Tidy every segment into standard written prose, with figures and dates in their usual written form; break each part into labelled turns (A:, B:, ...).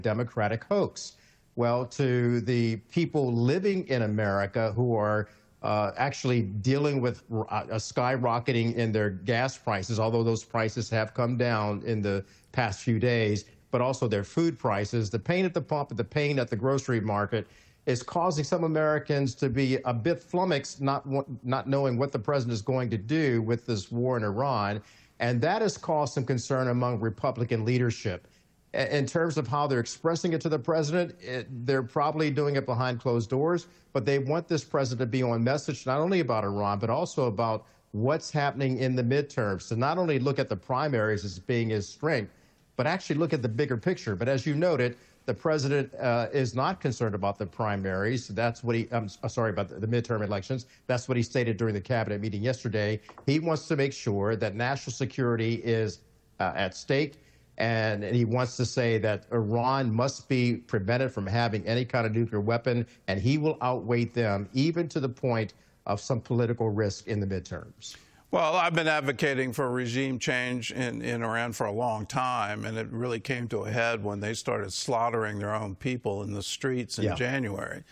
A: Democratic hoax. Well, to the people living in America who are actually dealing with a skyrocketing in their gas prices, although those prices have come down in the past few days, but also their food prices, the pain at the pump, the pain at the grocery market is causing some Americans to be a bit flummoxed, not knowing what the president is going to do with this war in Iran. And that has caused some concern among Republican leadership. In terms of how they're expressing it to the president, they're probably doing it behind closed doors, but they want this president to be on message not only about Iran, but also about what's happening in the midterms, to not only look at the primaries as being his strength, but actually look at the bigger picture. But as you noted, the president is not concerned about the primaries. That's what about the midterm elections. That's what he stated during the cabinet meeting yesterday. He wants to make sure that national security is at stake. And he wants to say that Iran must be prevented from having any kind of nuclear weapon, and he will outweigh them, even to the point of some political risk in the midterms.
B: Well, I've been advocating for regime change in Iran for a long time, and it really came to a head when they started slaughtering their own people in the streets in January.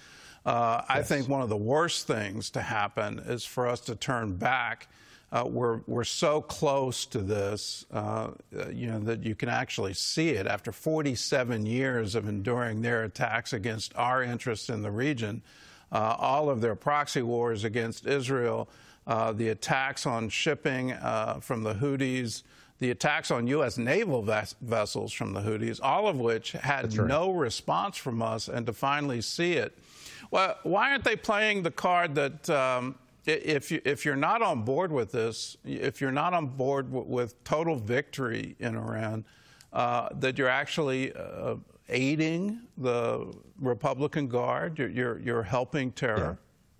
B: I think one of the worst things to happen is for us to turn back. We're so close to this, that you can actually see it. After 47 years of enduring their attacks against our interests in the region, all of their proxy wars against Israel, the attacks on shipping from the Houthis, the attacks on U.S. naval vessels from the Houthis, all of which had no response from us, and to finally see it. Well, why aren't they playing the card that if you're not on board with this, if you're not on board with total victory in Iran, that you're actually aiding the Republican Guard, you're helping terror?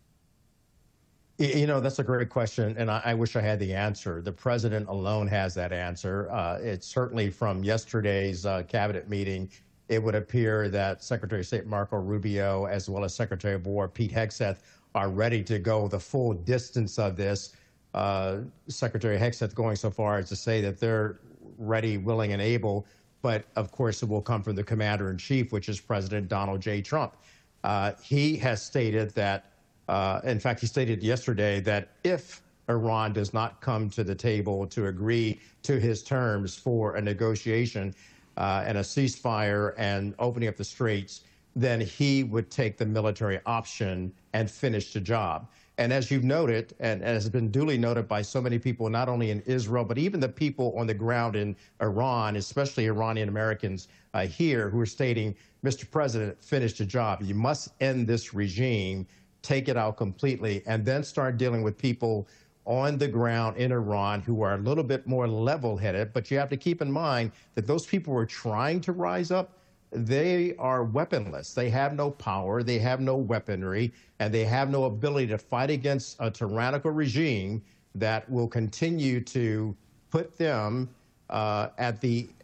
A: You know, that's a great question, and I wish I had the answer. The president alone has that answer. It's certainly from yesterday's cabinet meeting. It would appear that Secretary of State Marco Rubio, as well as Secretary of War Pete Hegseth, are ready to go the full distance of this. Secretary Hegseth going so far as to say that they're ready, willing, and able, but of course it will come from the commander-in-chief, which is President Donald J. Trump. He has stated that, in fact, he stated yesterday that if Iran does not come to the table to agree to his terms for a negotiation and a ceasefire and opening up the straits, then he would take the military option and finish the job. And as you've noted, and as has been duly noted by so many people, not only in Israel, but even the people on the ground in Iran, especially Iranian Americans here, who are stating, Mr. President, finish the job. You must end this regime, take it out completely, and then start dealing with people on the ground in Iran who are a little bit more level-headed. But you have to keep in mind that those people who are trying to rise up, they are weaponless. They have no power, they have no weaponry, and they have no ability to fight against a tyrannical regime that will continue to put them put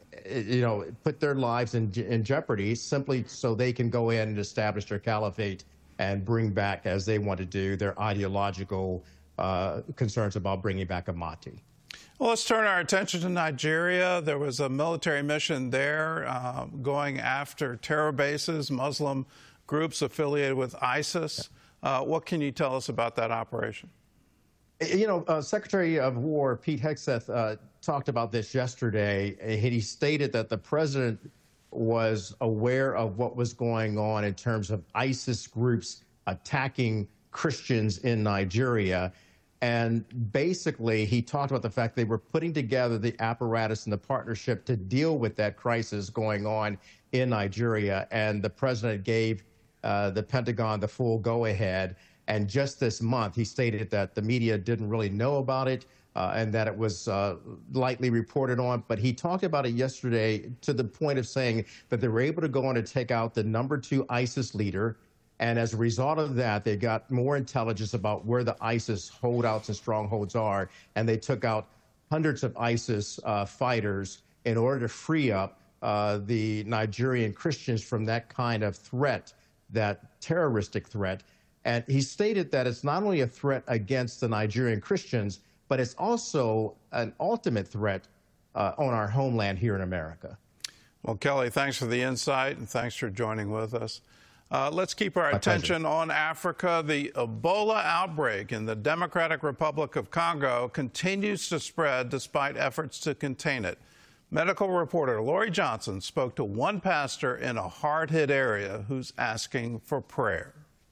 A: their lives in jeopardy simply so they can go in and establish their caliphate and bring back, as they want to do, their ideological concerns about bringing back a Mahdi.
B: Well, let's turn our attention to Nigeria. There was a military mission there going after terror bases, Muslim groups affiliated with ISIS. What can you tell us about that operation?
A: You know, Secretary of War Pete Hegseth talked about this yesterday. He stated that the president was aware of what was going on in terms of ISIS groups attacking Christians in Nigeria. And basically, he talked about the fact they were putting together the apparatus and the partnership to deal with that crisis going on in Nigeria. And the president gave the Pentagon the full go-ahead. And just this month, he stated that the media didn't really know about it and that it was lightly reported on. But he talked about it yesterday to the point of saying that they were able to go on to take out the #2 ISIS leader. And as a result of that, they got more intelligence about where the ISIS holdouts and strongholds are, and they took out hundreds of ISIS fighters in order to free up the Nigerian Christians from that kind of threat, that terroristic threat. And he stated that it's not only a threat against the Nigerian Christians, but it's also an ultimate threat on our homeland here in America.
B: Well, Kelly, thanks for the insight and thanks for joining with us. Let's keep our attention on Africa. The Ebola outbreak in the Democratic Republic of Congo continues to spread despite efforts to contain it. Medical reporter Lori Johnson spoke to one pastor in a hard-hit area who's asking for prayer.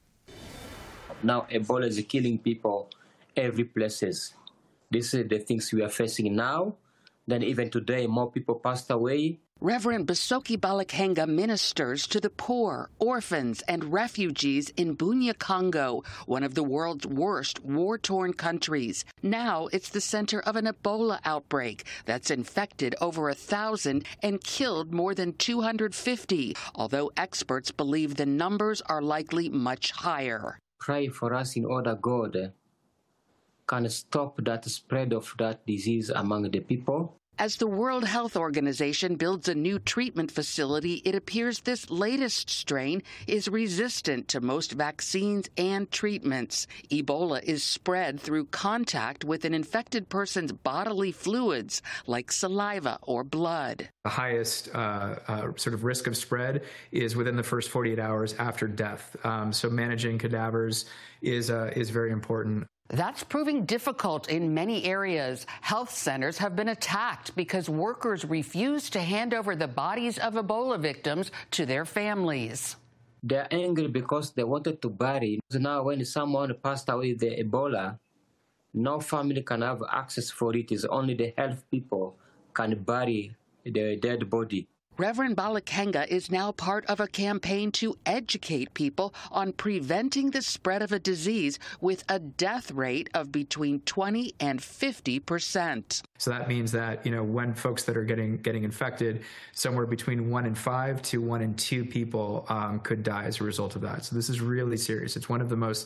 C: Now Ebola is killing people every places. This is the things we are facing now. Then even today, more people passed away.
D: Reverend Bisoki Balakenga ministers to the poor, orphans, and refugees in Bunia, Congo, one of the world's worst war-torn countries. Now it's the center of an Ebola outbreak that's infected over 1,000 and killed more than 250, although experts believe the numbers are likely much higher.
C: Pray for us in order God can stop that spread of that disease among the people.
D: As the World Health Organization builds a new treatment facility, it appears this latest strain is resistant to most vaccines and treatments. Ebola is spread through contact with an infected person's bodily fluids, like saliva or blood.
E: The highest sort of risk of spread is within the first 48 hours after death. So managing cadavers is very important.
D: That's proving difficult in many areas. Health centers have been attacked because workers refuse to hand over the bodies of Ebola victims to their families.
C: They're angry because they wanted to bury. So now when someone passed away with the Ebola, no family can have access for it. It's only the health people can bury the dead body.
D: Reverend Balakenga is now part of a campaign to educate people on preventing the spread of a disease with a death rate of between 20 and 50%.
E: So that means that, when folks that are getting infected, somewhere between 1 in 5 to 1 in 2 people could die as a result of that. So this is really serious. It's one of the most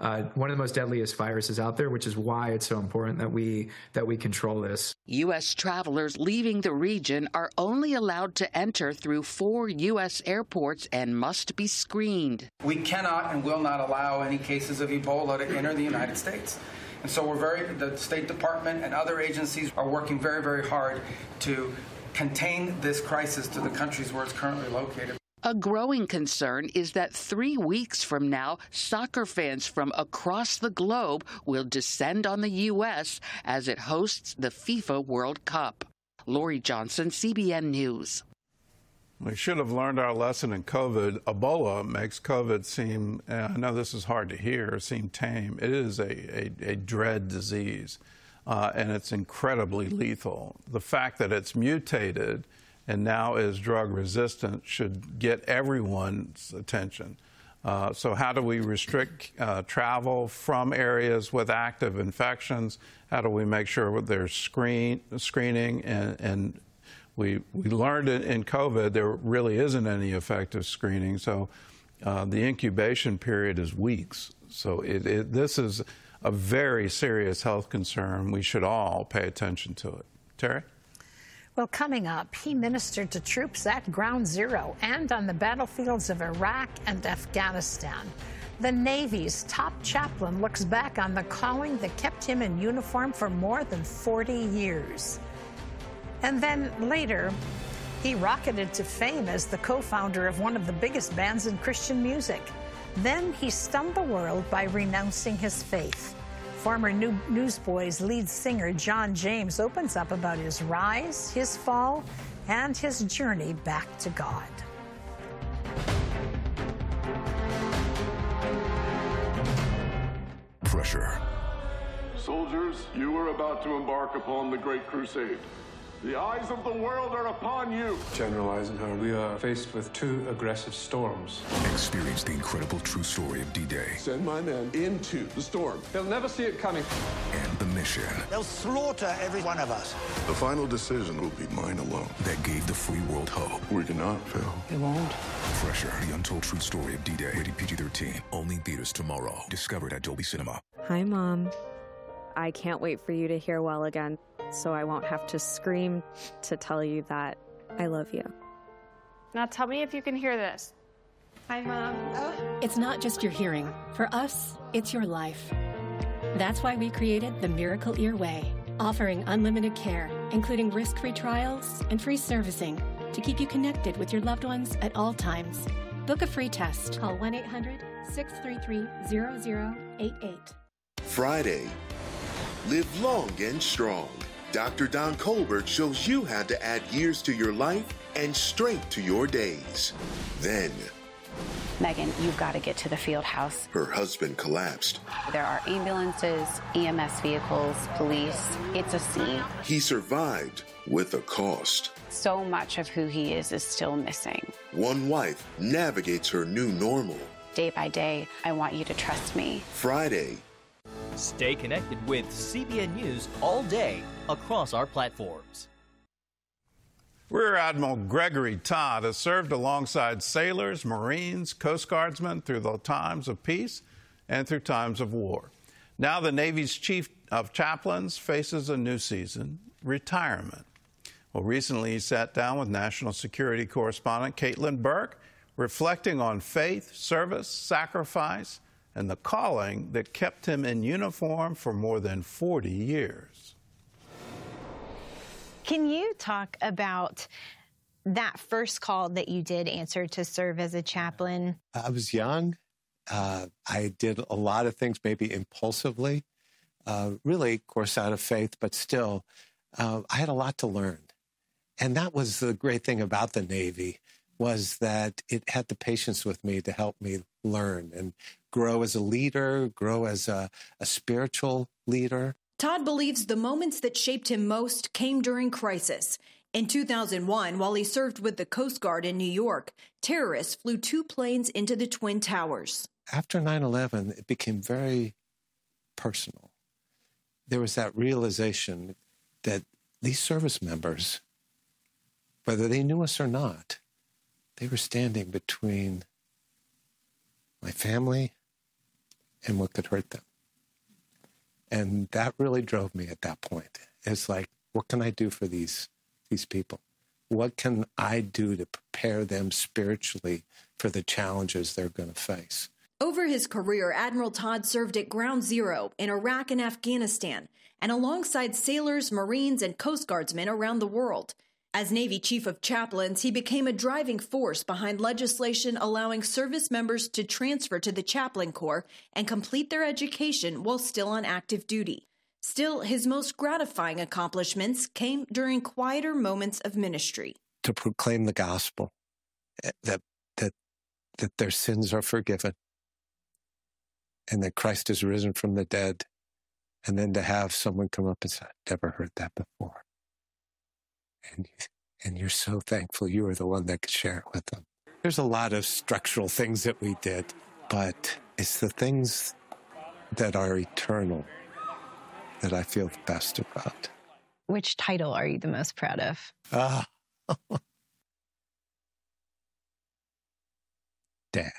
E: deadliest viruses out there, which is why it's so important that we control this.
D: U.S. travelers leaving the region are only allowed to enter through 4 U.S. airports and must be screened.
F: We cannot and will not allow any cases of Ebola to enter the United States. And so the State Department and other agencies are working very, very hard to contain this crisis to the countries where it's currently located.
D: A growing concern is that 3 weeks from now, soccer fans from across the globe will descend on the U.S. as it hosts the FIFA World Cup. Lori Johnson, CBN News.
B: We should have learned our lesson in COVID. Ebola makes COVID seem, I know this is hard to hear, seem tame. It is a dread disease, and it's incredibly lethal. The fact that it's mutated and now is drug resistant should get everyone's attention. So how do we restrict travel from areas with active infections? How do we make sure there's screening? And we learned in COVID there really isn't any effective screening. So the incubation period is weeks. So this is a very serious health concern. We should all pay attention to it. Terry?
G: Well, coming up, he ministered to troops at Ground Zero and on the battlefields of Iraq and Afghanistan. The Navy's top chaplain looks back on the calling that kept him in uniform for more than 40 years. And then later, he rocketed to fame as the co-founder of one of the biggest bands in Christian music. Then he stunned the world by renouncing his faith. Former Newsboys lead singer John James opens up about his rise, his fall, and his journey back to God.
H: Pressure.
I: Soldiers, you are about to embark upon the Great Crusade. The eyes of the world are upon you.
J: General Eisenhower, we are faced with 2 aggressive storms.
H: Experience the incredible true story of D-Day.
I: Send my men into the storm.
J: They'll never see it coming.
H: And the mission.
K: They'll slaughter every one of us.
I: The final decision will be mine alone.
H: That gave the free world hope.
I: We cannot fail.
D: It won't.
H: Pressure, the untold true story of D-Day. Rated PG-13. Only in theaters tomorrow. Discovered at Dolby Cinema.
L: Hi, Mom. I can't wait for you to hear well again, so I won't have to scream to tell you that I love you.
M: Now tell me if you can hear this. Hi, Mom.
N: It's not just your hearing. For us, it's your life. That's why we created the Miracle Ear Way, offering unlimited care, including risk-free trials and free servicing. to keep you connected with your loved ones at all times. Book a free test. Call 1-800-633-0088.
O: Friday, live long and strong. Dr. Don Colbert shows you how to add years to your life and strength to your days. Then,
P: Megan, you've got to get to the field house.
O: her husband collapsed.
P: There are ambulances, EMS vehicles, police. It's a scene.
O: He survived with a cost.
P: So much of who he is still missing.
O: One wife navigates her new normal.
P: Day by day, I want you to trust me.
O: Friday,
Q: stay connected with CBN News all day across our platforms.
B: Rear Admiral Gregory Todd has served alongside sailors, Marines, Coast Guardsmen through the times of peace and through times of war. Now the Navy's Chief of Chaplains faces a new season, retirement. Well, recently he sat down with national security correspondent Caitlin Burke, reflecting on faith, service, sacrifice, and the calling that kept him in uniform for more than 40 years.
R: Can you talk about that first call that you did answer to serve as a chaplain?
S: I was young. I did a lot of things, maybe impulsively, really, of course, out of faith, but still, I had a lot to learn. And that was the great thing about the Navy, was that it had the patience with me to help me learn and grow as a leader, grow as a spiritual leader.
T: Todd believes the moments that shaped him most came during crisis. In 2001, while he served with the Coast Guard in New York, terrorists flew 2 planes into the Twin Towers.
S: After 9/11, it became very personal. There was that realization that these service members, whether they knew us or not, they were standing between my family and what could hurt them. And that really drove me at that point. It's like, what can I do for these people? What can I do to prepare them spiritually for the challenges they're going to face?
T: Over his career, Admiral Todd served at Ground Zero in Iraq and Afghanistan, and alongside sailors, Marines, and Coast Guardsmen around the world. As Navy Chief of Chaplains, he became a driving force behind legislation allowing service members to transfer to the Chaplain Corps and complete their education while still on active duty. Still, his most gratifying accomplishments came during quieter moments of ministry.
S: To proclaim the gospel, that their sins are forgiven, and that Christ is risen from the dead, and then to have someone come up and say, "I've never heard that before." And you're so thankful you were the one that could share it with them. There's a lot of structural things that we did, but it's the things that are eternal that I feel the best about.
R: Which title are you the most proud of?
S: Dad.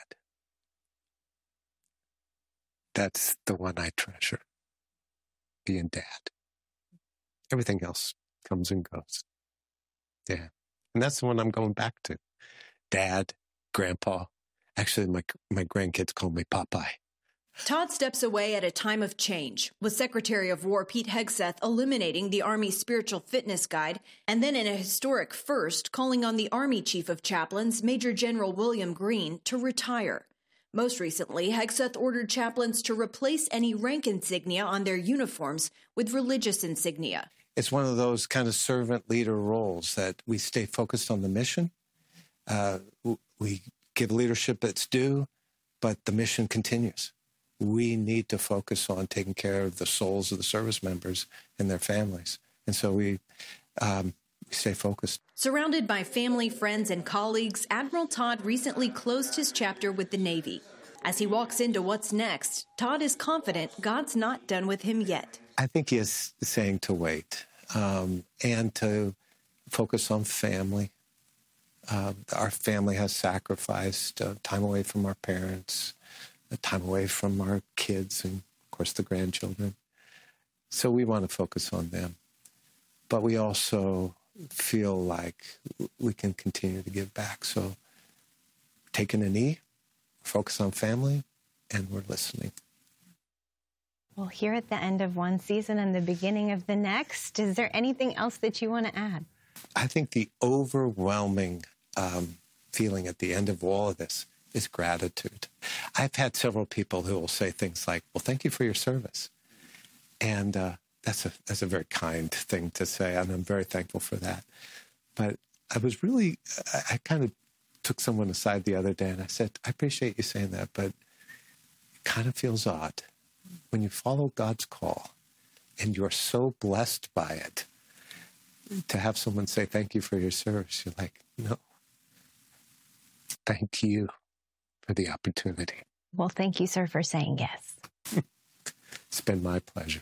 S: That's the one I treasure. Being dad. Everything else comes and goes. Yeah. And that's the one I'm going back to. Dad, Grandpa. Actually, my grandkids call me Popeye.
T: Todd steps away at a time of change, with Secretary of War Pete Hegseth eliminating the Army's Spiritual Fitness Guide, and then in a historic first, calling on the Army Chief of Chaplains, Major General William Green, to retire. Most recently, Hegseth ordered chaplains to replace any rank insignia on their uniforms with religious insignia.
S: It's one of those kind of servant leader roles that we stay focused on the mission. We give leadership its due, but the mission continues. We need to focus on taking care of the souls of the service members and their families. And so we stay focused.
T: Surrounded by family, friends, and colleagues, Admiral Todd recently closed his chapter with the Navy. As he walks into what's next, Todd is confident God's not done with him yet.
S: I think he is saying to wait and to focus on family. Our family has sacrificed time away from our parents, time away from our kids, and, of course, the grandchildren. So we want to focus on them. But we also feel like we can continue to give back. So taking a knee, focus on family, and we're listening.
R: Well, here at the end of one season and the beginning of the next, is there anything else that you want to add?
S: I think the overwhelming feeling at the end of all of this is gratitude. I've had several people who will say things like, well, thank you for your service. And that's a very kind thing to say, and I'm very thankful for that. But I kind of took someone aside the other day, and I said, I appreciate you saying that, but it kind of feels odd. When you follow God's call, and you're so blessed by it, to have someone say thank you for your service, you're like, no, thank you for the opportunity.
R: Well, thank you, sir, for saying yes.
S: It's been my pleasure.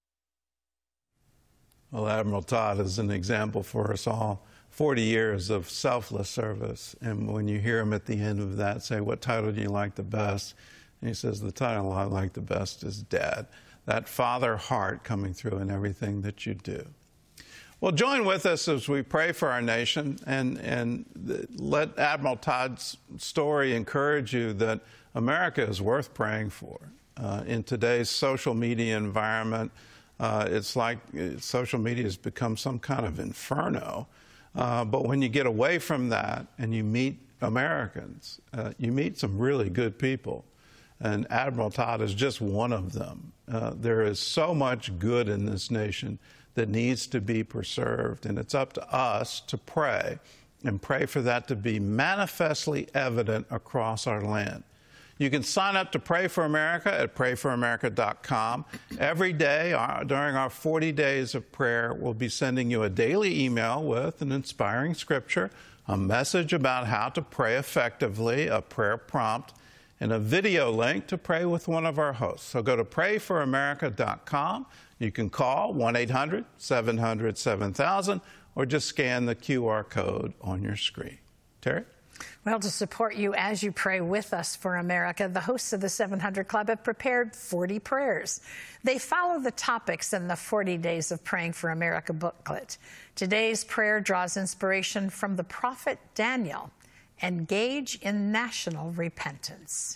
B: Well, Admiral Todd is an example for us all. 40 years of selfless service. And when you hear him at the end of that say, what title do you like the best? And he says, the title I like the best is Dad. That father heart coming through in everything that you do. Well, join with us as we pray for our nation and let Admiral Todd's story encourage you that America is worth praying for. In today's social media environment, it's like social media has become some kind of inferno. But when you get away from that and you meet Americans, you meet some really good people. And Admiral Todd is just one of them. There is so much good in this nation that needs to be preserved, and it's up to us to pray and pray for that to be manifestly evident across our land. You can sign up to Pray for America at prayforamerica.com. Every day during our 40 days of prayer, we'll be sending you a daily email with an inspiring scripture, a message about how to pray effectively, a prayer prompt, and a video link to pray with one of our hosts. So go to prayforamerica.com. You can call 1-800-700-7000 or just scan the QR code on your screen. Terry?
G: Well, to support you as you pray with us for America, the hosts of the 700 Club have prepared 40 prayers. They follow the topics in the 40 Days of Praying for America booklet. Today's prayer draws inspiration from the prophet Daniel. Engage in national repentance.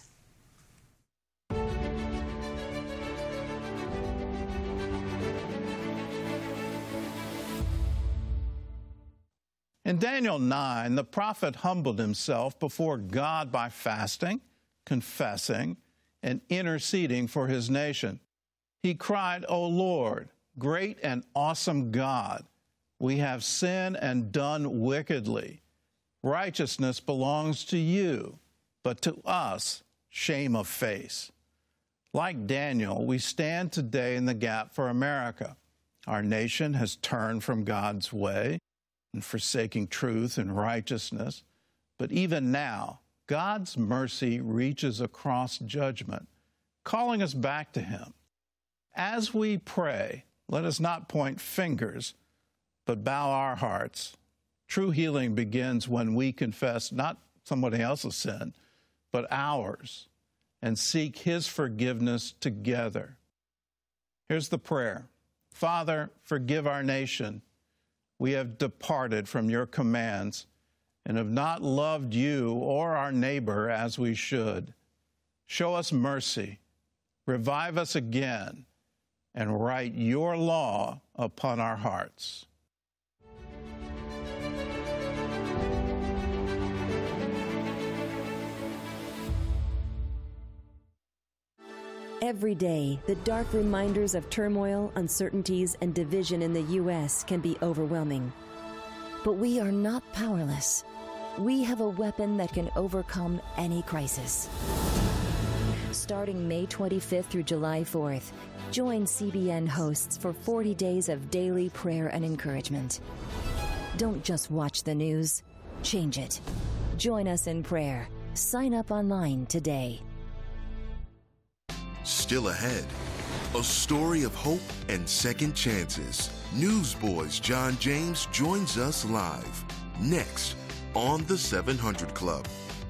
B: In Daniel 9, the prophet humbled himself before God by fasting, confessing, and interceding for his nation. He cried, O Lord, great and awesome God, we have sinned and done wickedly. Righteousness belongs to you, but to us, shame of face. Like Daniel, we stand today in the gap for America. Our nation has turned from God's way and forsaking truth and righteousness. But even now, God's mercy reaches across judgment, calling us back to him. As we pray, let us not point fingers, but bow our hearts. True healing begins when we confess not somebody else's sin, but ours, and seek his forgiveness together. Here's the prayer. Father, forgive our nation. We have departed from your commands and have not loved you or our neighbor as we should. Show us mercy, revive us again, and write your law upon our hearts.
U: Every day, the dark reminders of turmoil, uncertainties, and division in the U.S. can be overwhelming. But we are not powerless. We have a weapon that can overcome any crisis. Starting May 25th through July 4th, join CBN hosts for 40 days of daily prayer and encouragement. Don't just watch the news, change it. Join us in prayer. Sign up online today.
O: Still ahead, a story of hope and second chances. Newsboys John James joins us live next on the 700 Club.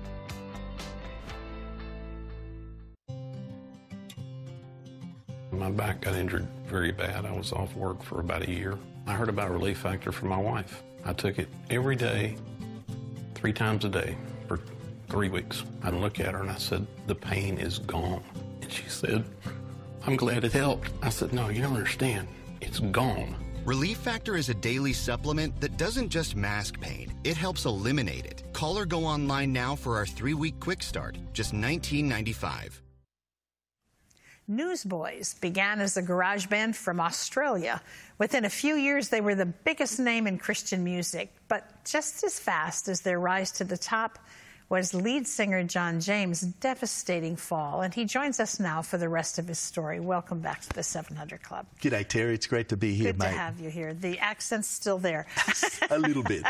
V: My back got injured very bad. I was off work for about a year. I heard about Relief Factor from my wife. I took it every day, 3 times a day for 3 weeks. I'd look at her and I said, the pain is gone. And she said, I'm glad it helped. I said, no, you don't understand. It's gone.
A: Relief Factor is a daily supplement that doesn't just mask pain, it helps eliminate it. Call or go online now for our 3-week quick start, just $19.95.
G: Newsboys began as a garage band from Australia. Within a few years, they were the biggest name in Christian music. But just as fast as their rise to the top was lead singer John James' devastating fall. And he joins us now for the rest of his story. Welcome back to the 700 Club.
C: G'day, Terry. It's great to be here,
G: mate. Good to have you here. The accent's still there.
C: A little bit.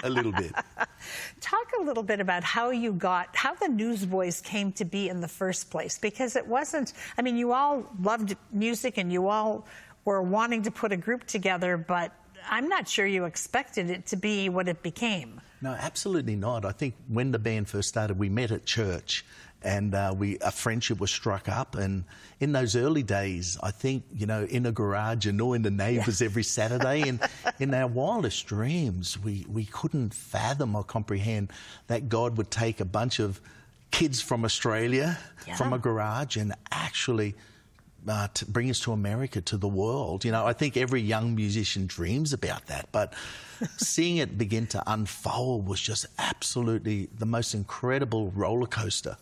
G: Talk a little bit about how the Newsboys came to be in the first place. Because it wasn't, I mean, you all loved music and you all were wanting to put a group together, but I'm not sure you expected it to be what it became.
C: No, absolutely not. I think when the band first started, we met at church and a friendship was struck up. And in those early days, I think, in a garage and knowing the neighbours every Saturday, and in our wildest dreams, we couldn't fathom or comprehend that God would take a bunch of kids from Australia, from a garage, and actually to bring us to America, to the world. I think every young musician dreams about that, but seeing it begin to unfold was just absolutely the most incredible roller coaster.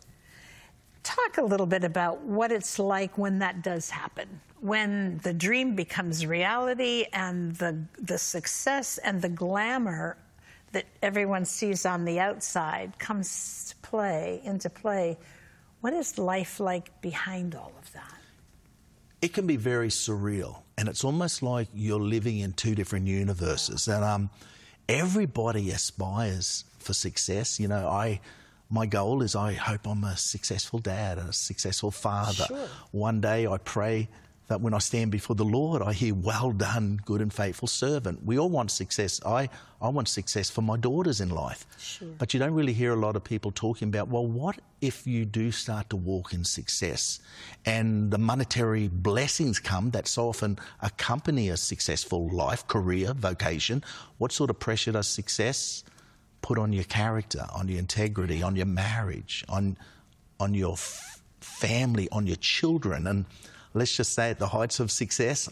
G: Talk a little bit about what it's like when that does happen, when the dream becomes reality and the success and the glamour that everyone sees on the outside comes into play. What is life like behind all of that?
C: It can be very surreal, and it's almost like you're living in two different universes. And everybody aspires for success. My goal is I hope I'm a successful dad, a successful father.
G: Sure.
C: One day I pray that when I stand before the Lord, I hear, "Well done, good and faithful servant." We all want success. I want success for my daughters in life.
G: Sure.
C: But you don't really hear a lot of people talking about, well, what if you do start to walk in success and the monetary blessings come that so often accompany a successful life, career, vocation? What sort of pressure does success put on your character, on your integrity, on your marriage, on your family, on your children? And let's just say at the heights of success,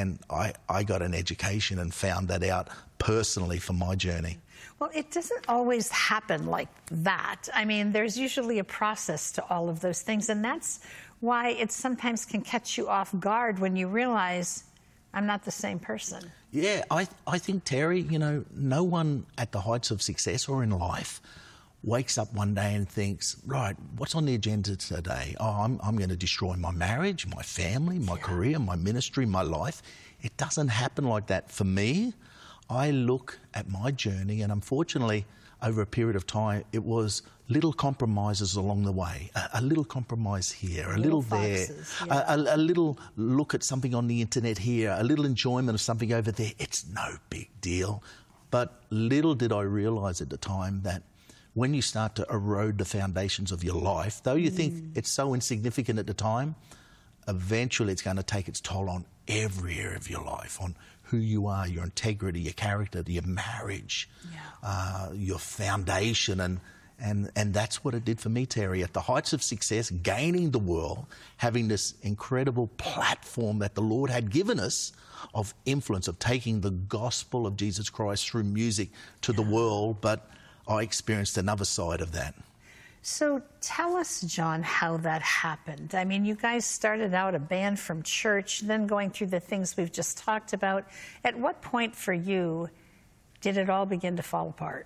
C: I got an education and found that out personally for my journey.
G: Well, it doesn't always happen like that. I mean, there's usually a process to all of those things, and that's why it sometimes can catch you off guard when you realize, I'm not the same person.
C: Yeah, I think, Terry, no one at the heights of success or in life wakes up one day and thinks, right, what's on the agenda today? Oh, I'm going to destroy my marriage, my family, my career, my ministry, my life. It doesn't happen like that. For me, I look at my journey, and unfortunately, over a period of time, it was little compromises along the way. A little compromise here, a little there, a little look at something on the internet here, a little enjoyment of something over there. It's no big deal. But little did I realise at the time that when you start to erode the foundations of your life, though you think it's so insignificant at the time, eventually it's going to take its toll on every area of your life, on who you are, your integrity, your character, your marriage, your foundation. And that's what it did for me, Terry. At the heights of success, gaining the world, having this incredible platform that the Lord had given us of influence, of taking the gospel of Jesus Christ through music to the world, but I experienced another side of that.
G: So tell us, John, how that happened. I mean, you guys started out a band from church, then going through the things we've just talked about. At what point for you did it all begin to fall apart?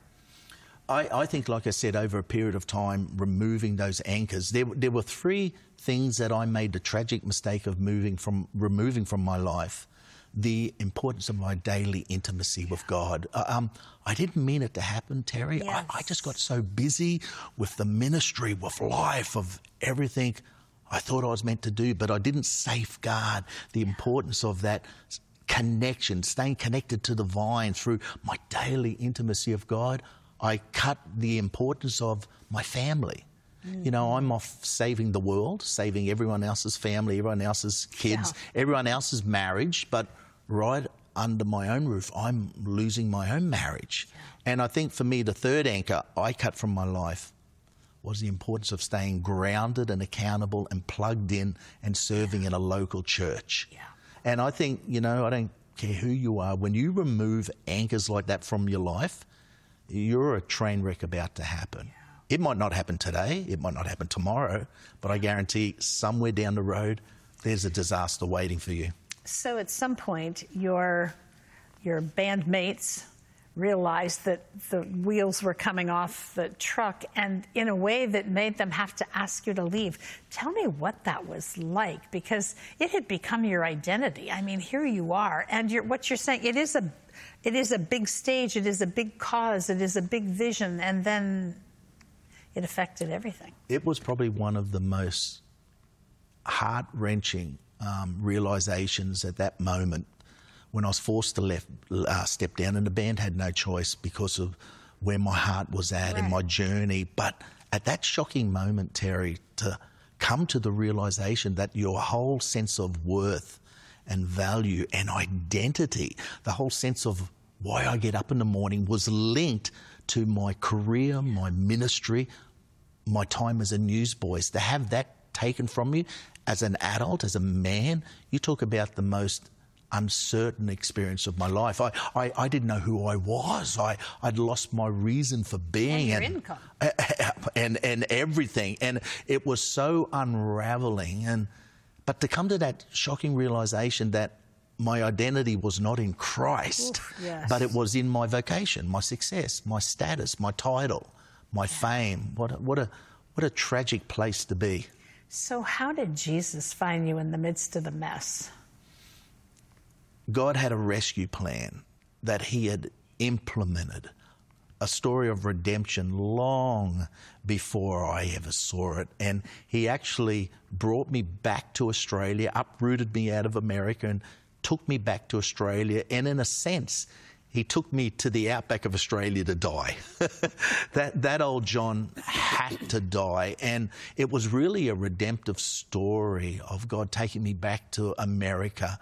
C: I think, like I said, over a period of time, removing those anchors. There were three things that I made the tragic mistake of removing from my life. The importance of my daily intimacy with God. I didn't mean it to happen, Terry.
G: Yes.
C: I just got so busy with the ministry, with life, of everything I thought I was meant to do, but I didn't safeguard the importance of that connection, staying connected to the vine through my daily intimacy of God. I cut the importance of my family. I'm off saving the world, saving everyone else's family, everyone else's kids, everyone else's marriage, but right under my own roof, I'm losing my own marriage. And I think for me, the third anchor I cut from my life was the importance of staying grounded and accountable and plugged in and serving in a local church. And I think, I don't care who you are, when you remove anchors like that from your life, you're a train wreck about to happen. It might not happen today, it might not happen tomorrow, but I guarantee somewhere down the road, there's a disaster waiting for you.
G: So at some point, your bandmates realized that the wheels were coming off the truck, and in a way that made them have to ask you to leave. Tell me what that was like, because it had become your identity. I mean, here you are, and what you're saying, it is a big stage, it is a big cause, it is a big vision, and then it affected everything. It
C: was probably one of the most heart-wrenching realizations at that moment, when I was forced to step down, and the band had no choice because of where my heart was at in my journey. But at that shocking moment, Terry, to come to the realization that your whole sense of worth and value and identity, the whole sense of why I get up in the morning, was linked to my career, my ministry, my time as a newsboy. To have that taken from you as an adult, as a man, you talk about the most uncertain experience of my life. I didn't know who I was. I'd lost my reason for being.
G: And your income.
C: And everything. And it was so unraveling. But to come to that shocking realization that my identity was not in Christ, but it was in my vocation, my success, my status, my title, my fame. What a tragic place to be.
G: So how did Jesus find you in the midst of the mess?
C: God had a rescue plan that he had implemented, a story of redemption long before I ever saw it. And he actually brought me back to Australia, uprooted me out of America and took me back to Australia. And in a sense, he took me to the outback of Australia to die. that old John had to die. And it was really a redemptive story of God taking me back to America,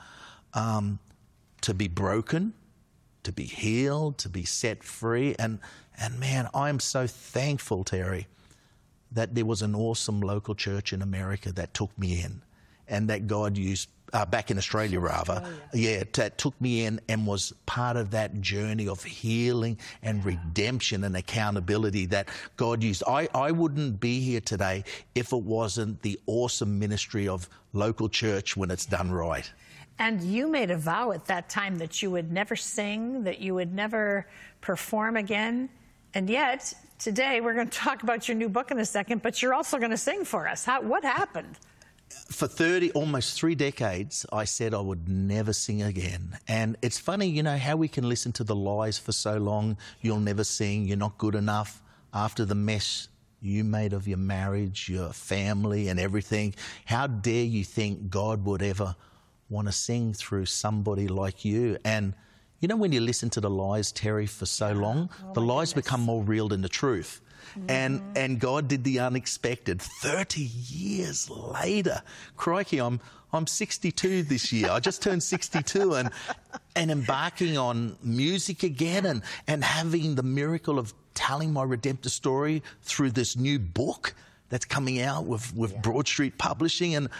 C: to be broken, to be healed, to be set free. And man, I'm so thankful, Terry, that there was an awesome local church in America that took me in, and that God used, back in Australia rather, that took me in and was part of that journey of healing and redemption and accountability that God used. I wouldn't be here today if it wasn't the awesome ministry of local church when it's done right.
G: And you made a vow at that time that you would never sing, that you would never perform again. And yet, today, we're going to talk about your new book in a second, but you're also going to sing for us. What happened?
C: For almost 3 decades, I said I would never sing again. And it's funny, you know, how we can listen to the lies for so long. You'll never sing, you're not good enough. After the mess you made of your marriage, your family and everything, how dare you think God would ever want to sing through somebody like you? And you know, when you listen to the lies, Terry, for so long, the lies become more real than the truth. And God did the unexpected. 30 years later, crikey, I'm 62 this year. I just turned 62, and embarking on music again, and having the miracle of telling my redemptive story through this new book that's coming out with Broad Street Publishing. And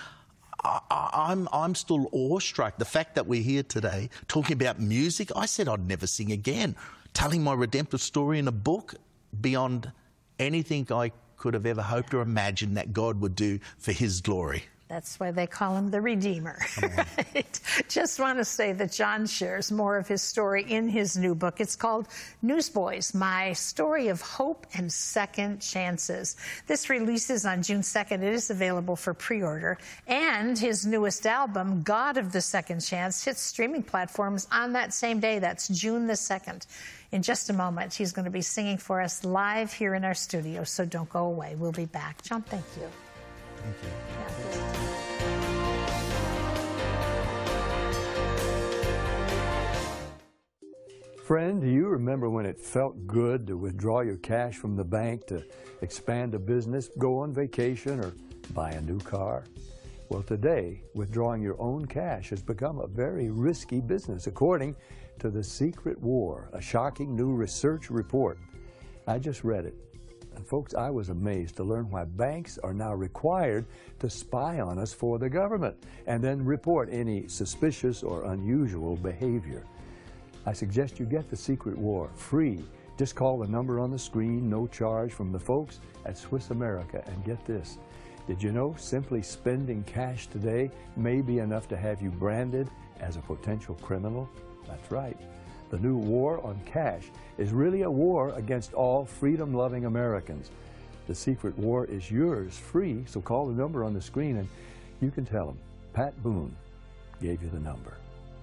C: I'm still awestruck. The fact that we're here today talking about music, I said I'd never sing again. Telling my redemptive story in a book, beyond anything I could have ever hoped or imagined that God would do for his glory.
G: That's why they call him the Redeemer. Right? Just want to say that John shares more of his story in his new book. It's called Newsboys, My Story of Hope and Second Chances. This releases on June 2nd. It is available for pre-order. And his newest album, God of the Second Chance, hits streaming platforms on that same day. That's June the 2nd. In just a moment, he's going to be singing for us live here in our studio, so don't go away. We'll be back. John, thank you.
C: Thank you.
E: Friend, do you remember when it felt good to withdraw your cash from the bank to expand a business, go on vacation, or buy a new car? Well, today, withdrawing your own cash has become a very risky business, according to The Secret War, a shocking new research report. I just read it. And folks, I was amazed to learn why banks are now required to spy on us for the government and then report any suspicious or unusual behavior. I suggest you get The Secret War free. Just call the number on the screen, no charge, from the folks at Swiss America. And get this, did you know simply spending cash today may be enough to have you branded as a potential criminal? That's right. The new war on cash is really a war against all freedom-loving Americans. The Secret War is yours free, so call the number on the screen and you can tell them Pat Boone gave you the number.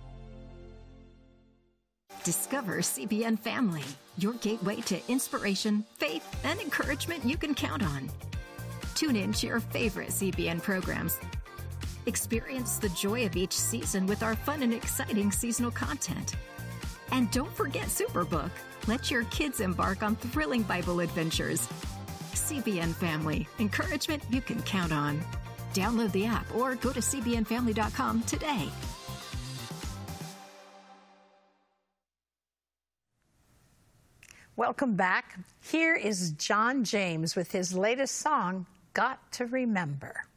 F: Discover CBN Family, your gateway to inspiration, faith, and encouragement you can count on. Tune in to your favorite CBN programs. Experience the joy of each season with our fun and exciting seasonal content. And don't forget Superbook. Let your kids embark on thrilling Bible adventures. CBN Family, encouragement you can count on. Download the app or go to cbnfamily.com today.
G: Welcome back. Here is John James with his latest song, Got to Remember.